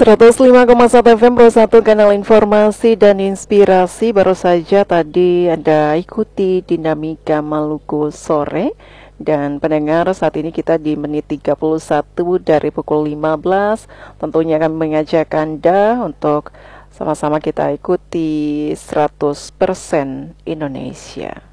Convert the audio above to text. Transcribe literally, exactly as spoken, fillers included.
seratus lima koma satu F M Pro satu kanal informasi dan inspirasi. Baru saja tadi ada ikuti dinamika Maluku sore. Dan pendengar, saat ini kita di menit tiga puluh satu dari pukul lima belas. Tentunya akan mengajak Anda untuk sama-sama kita ikuti seratus persen Indonesia.